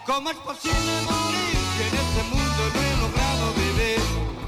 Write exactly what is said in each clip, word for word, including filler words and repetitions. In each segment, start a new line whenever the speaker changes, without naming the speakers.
¿Cómo es posible morir si en este mundo no he logrado vivir?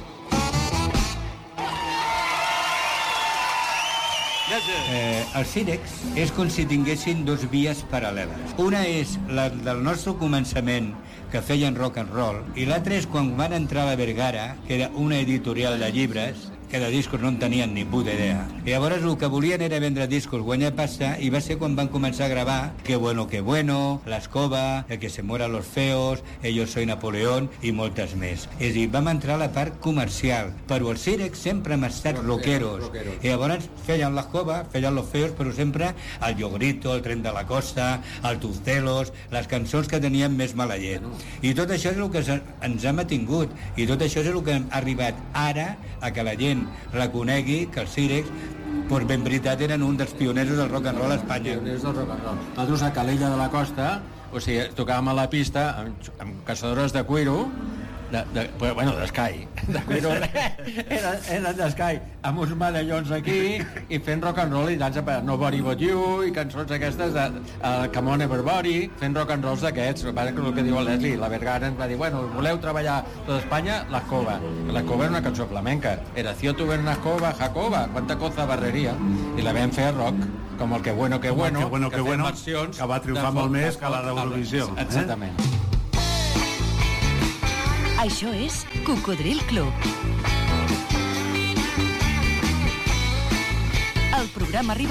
Eh, els círecs és com si tinguessin dos vies paral·leles. Una és la del nostre començament, que feien rock and roll, i l'altra és quan van entrar a la Vergara, que era una editorial de llibres, que de discos no en tenien ni puta idea. I llavors el que volien era vendre discos, guanyar pasta, i va ser quan van començar a gravar Qué bueno, qué bueno, La escoba, El que se muera los feos, Ellos soy Napoleón i moltes més. És a dir, vam entrar a la part comercial, però els círecs sempre hem estat rockeros. I llavors feien l'escoba, feien los feos, però sempre el Llogrito, el Tren de la Costa, el Tuztelos, les cançons que tenien més mala llet. I tot això és el que ens ha mantingut, i tot això és el que ha arribat ara a que la gent reconegui que els círecs, pues ben veritat, eren un dels pioneros del rock and roll a Espanya.
Pioneros del rock and roll. Nosaltres a Calella de la Costa, o sigui, tocàvem a la pista amb, amb caçadores de cuiro, de, de, bueno, d'Sky, de cuiro, eren, eren d'Sky, amb uns medallons aquí, i fent rock and roll i dansa per Nobody But You, i cançons aquestes de uh, Come On Everybody, fent rock and rolls d'aquests. El que diu el Leslie, la Vergara ens va dir, bueno, voleu treballar tot Espanya? La escoba. La escoba era una cançó flamenca. Era Cio tuve una escoba, Jacoba, quanta cosa barreria. I la vam fer a rock, com el Que bueno, que bueno,
que, bueno, que, que, bueno,
versions
que va triomfar molt més que la d'Eurovisió.
Exactament.
Eh?
Això és Cocodril Club. El programa arriba